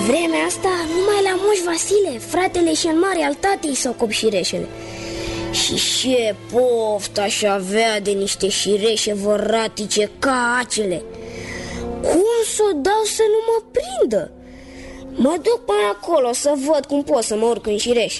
vremea asta, numai la Moș Vasile, fratele și-l mare al tatei s-au cop șireșele. Și ce poftă aș avea de niște șireșe voratice ca acele. Cum s-o dau să nu mă prindă? Mă duc până acolo să văd cum pot să mă urc în șireș.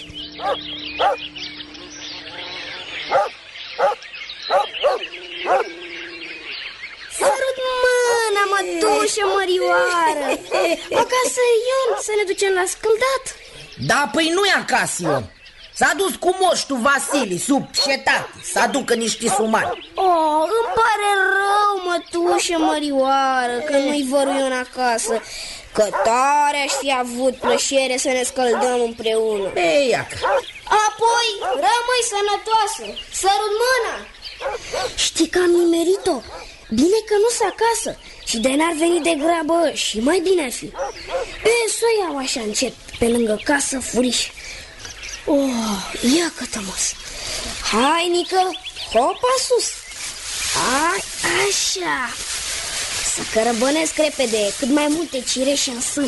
Sărut mâna, mătușă mărioară. Acasă Ion, să ne ducem la scăldat. Da, păi nu-i acasă Ion. S-a dus cu moștul Vasile sub șetate să aducă niște sumari. Oh, îmi pare rău, mătușă mărioară, că nu-i văru Ion acasă. Că tare aș fi avut plăcere să ne scăldăm împreună. Ei, iacă. Apoi, rămâi sănătoasă. Sărut mâna. Știi că am nimerit-o? Bine că nu-s acasă. Și de n-ar veni de grabă și mai bine ar fi. Să o iau așa încet pe lângă casă, furiș. Oh, ia că-tămos. Hai, Nică, hopa sus. Hai, așa. Să cărăbănesc repede cât mai multe cireșe în sân.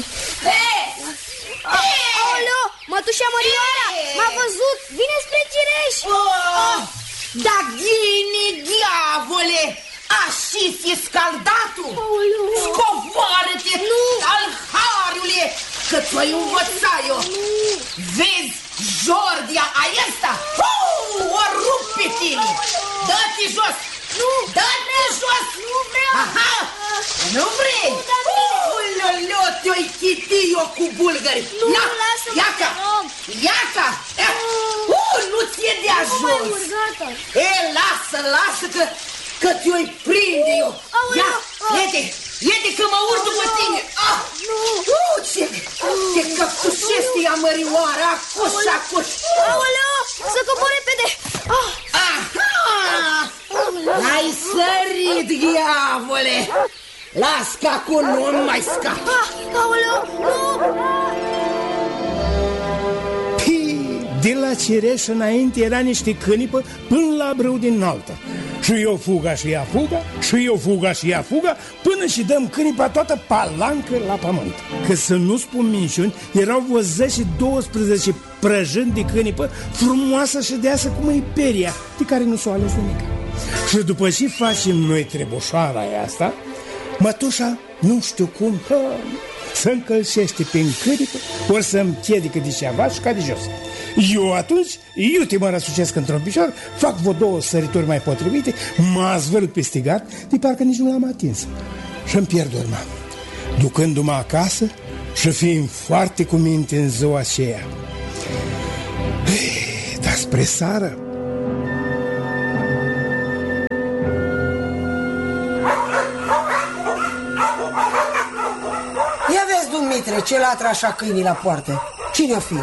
Aoleo, mătușa Mărioara, m-a văzut, vine spre cireș. Da, ghine, diavole, așa fi scaldatul. Scoboară-te, alhariule, că ți-o-i învăța eu. Vezi, Jordia aesta, o rup pe tine. Dă-te jos. Nu! Dă-te jos! Nu vreau! Aha! Nu vrei? Uloleo, te-o-i chiti eu cu bulgări! Nu, lasă-mă, Iaca! Iaca! Nu ți-e de ajuns! Lasă că te-o-i prinde eu! Ia, iete că mă urc după tine! Ce căptușește ea mărioara, acuș! Aoleo, să cobor repede! Ai sărit, diavole! Las că acum nu mai scap! Aoleu, nu! De la cireș înainte era niște cânipă până la brâu din altă. Și eu fuga și ea fuga, și eu fuga și ea fuga, până și dăm cânipa toată palancă la pământ. Că să nu spun minciuni, erau vreo 10-12 prăjâni de cânipă, frumoasă și deasă cum e peria, de care nu s-o ales nimic. Și după ce facem noi trebușoara asta, mătușa, nu știu cum, să încălcește pe încâripă, ori să-mi piedică de ceva și ca de jos. Eu atunci, iute mă răsucesc într-un picior, fac vreo 2 sărituri mai potrivite, mă zvârât pe gard, de parcă nici nu l-am atins. Și-mi pierd urma, ducându-mă acasă și fiind foarte cu minte în ziua aceea. Dar spre seară, ia vezi, Dumitre, ce latră așa câinii la poartă. Cine-o fi?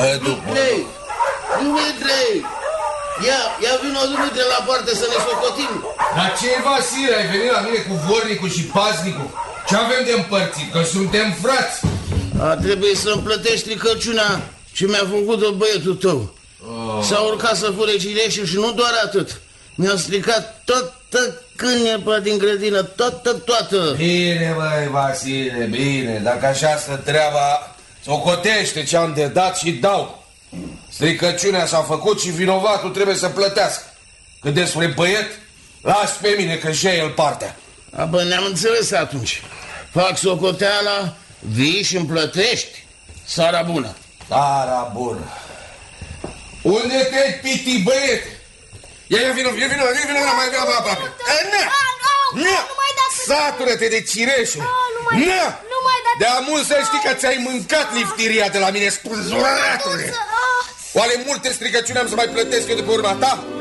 Dumitre! Ia vino, Dumitre, la poartă să ne socotim. Dar ce, Vasile, ai venit la mine cu vornicul și paznicul? Ce avem de împărțit? Că suntem frați. Trebuie să-mi plătești stricăciunea ce mi-a făcut-o băietul tău. S-a urcat să fure cireșul și nu doar atât. Mi-a stricat toată cânepa din grădină, toată. Bine, băi, Vasile, bine. Dacă așa stă treaba, socotește ce-am de dat și dau. Stricăciunea s-a făcut și vinovatul trebuie să plătească. Cât despre băiet, las pe mine că și el partea. Bă, ne-am înțeles atunci. Fac socoteala, vii și îmi plătești. Seara bună. Seara bună. Unde te-ai piti, băiete? Ia vino, mai vino aproape. Satură-te de cireșe. De amul să știi că ți-ai mâncat liftiria de la mine, spânzuratule. Oare multe stricăciuni am să mai plătesc eu de pe urma ta?